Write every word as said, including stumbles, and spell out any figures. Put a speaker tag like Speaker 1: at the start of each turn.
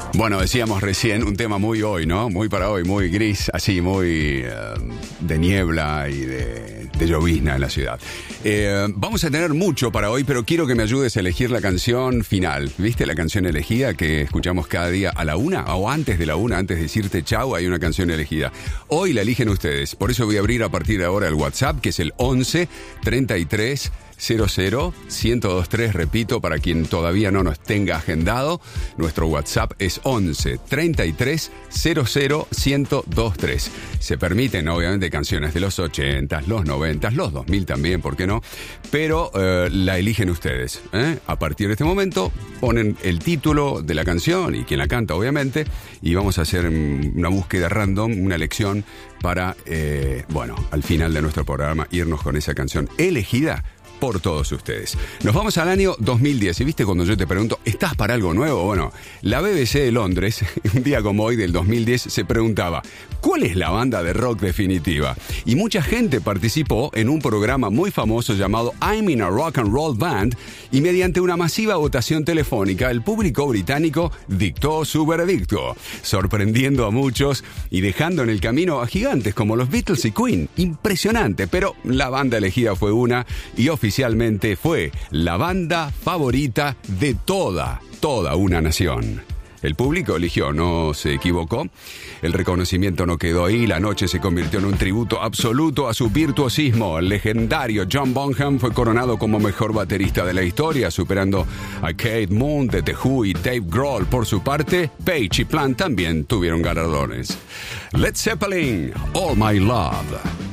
Speaker 1: Bueno, decíamos recién un tema muy hoy, ¿no? Muy para hoy, muy gris, así, muy uh, de niebla y de, de llovizna en la ciudad. Eh, vamos a tener mucho para hoy, pero quiero que me ayudes a elegir la canción final. ¿Viste la canción elegida que escuchamos cada día a la una? O antes de la una, antes de decirte chau, hay una canción elegida. Hoy la eligen ustedes. Por eso voy a abrir a partir de ahora el WhatsApp, que es el once treinta y tres cero cero ciento veintitrés, repito, para quien todavía no nos tenga agendado, nuestro WhatsApp es once treinta y tres cero cero ciento veintitrés. Se permiten, obviamente, canciones de los ochenta, los noventa, los dos mil también, ¿por qué no? Pero eh, la eligen ustedes, ¿eh? A partir de este momento ponen el título de la canción y quien la canta, obviamente, y vamos a hacer una búsqueda random, una elección para, eh, bueno, al final de nuestro programa, irnos con esa canción elegida por todos ustedes. Nos vamos al año dos mil diez. Y viste cuando yo te pregunto, ¿estás para algo nuevo? Bueno, la B B C de Londres, un día como hoy del dos mil diez, se preguntaba, ¿cuál es la banda de rock definitiva? Y mucha gente participó en un programa muy famoso llamado I'm in a Rock and Roll Band, y mediante una masiva votación telefónica, el público británico dictó su veredicto, sorprendiendo a muchos y dejando en el camino a gigantes como los Beatles y Queen. Impresionante, pero la banda elegida fue una, y oficialmente Oficialmente fue la banda favorita de toda, toda una nación. El público eligió, no se equivocó. El reconocimiento no quedó ahí. La noche se convirtió en un tributo absoluto a su virtuosismo. El legendario John Bonham fue coronado como mejor baterista de la historia, superando a Keith Moon de The Who y Dave Grohl. Por su parte, Page y Plant también tuvieron galardones. Led Zeppelin, All My Love.